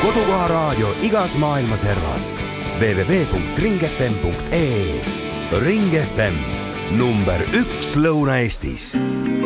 kodukoha raadio igas maailma servas. www.ringfm.ee. Ring FM number 1 Lõuna-Eestis.